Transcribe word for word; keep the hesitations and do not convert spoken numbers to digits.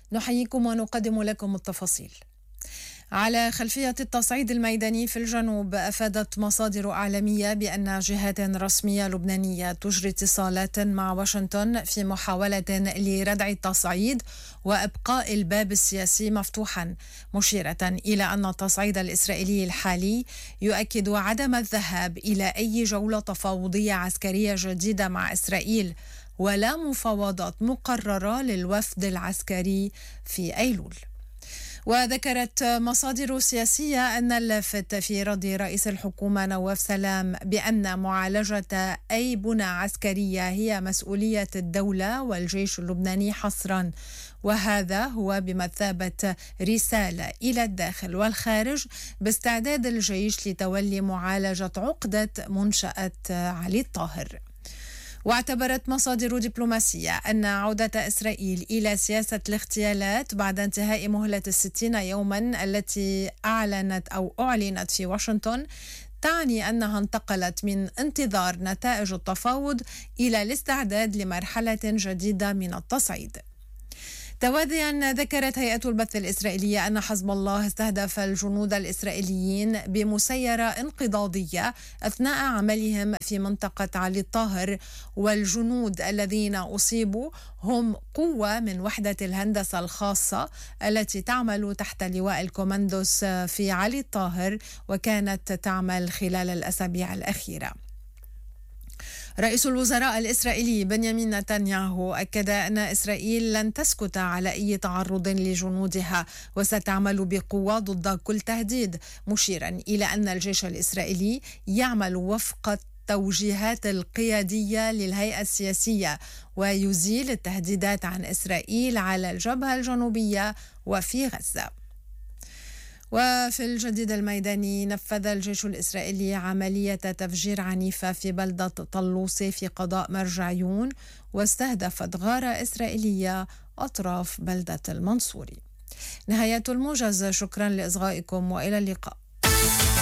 نحييكم ونقدم لكم التفاصيل. على خلفية التصعيد الميداني في الجنوب، أفادت مصادر إعلامية بأن جهات رسمية لبنانية تجري اتصالات مع واشنطن في محاولة لردع التصعيد وإبقاء الباب السياسي مفتوحا، مشيرة إلى أن التصعيد الإسرائيلي الحالي يؤكد عدم الذهاب إلى أي جولة تفاوضية عسكرية جديدة مع إسرائيل ولا مفاوضات مقررة للوفد العسكري في أيلول. وذكرت مصادر سياسية أن اللافت في رد رئيس الحكومة نواف سلام بأن معالجة أي بنى عسكرية هي مسؤولية الدولة والجيش اللبناني حصرا، وهذا هو بمثابة رسالة إلى الداخل والخارج باستعداد الجيش لتولي معالجة عقدة منشأة علي الطاهر. واعتبرت مصادر دبلوماسية أن عودة إسرائيل إلى سياسة الاغتيالات بعد انتهاء مهلة الستين يوما التي أعلنت أو أعلنت في واشنطن تعني أنها انتقلت من انتظار نتائج التفاوض إلى الاستعداد لمرحلة جديدة من التصعيد. توازيا، ذكرت هيئة البث الإسرائيلية أن حزب الله استهدف الجنود الإسرائيليين بمسيرة انقضاضية أثناء عملهم في منطقة علي الطاهر، والجنود الذين أصيبوا هم قوة من وحدة الهندسة الخاصة التي تعمل تحت لواء الكوماندوس في علي الطاهر وكانت تعمل خلال الأسابيع الأخيرة. رئيس الوزراء الإسرائيلي بنيامين نتنياهو أكد أن إسرائيل لن تسكت على أي تعرض لجنودها وستعمل بقوة ضد كل تهديد، مشيرا إلى أن الجيش الإسرائيلي يعمل وفق التوجيهات القيادية للهيئة السياسية ويزيل التهديدات عن إسرائيل على الجبهة الجنوبية وفي غزة. وفي الجديد الميداني، نفذ الجيش الإسرائيلي عملية تفجير عنيفة في بلدة طلوسي في قضاء مرجعيون واستهدفت غارة إسرائيلية أطراف بلدة المنصوري. نهاية الموجز، شكرا لإصغائكم وإلى اللقاء.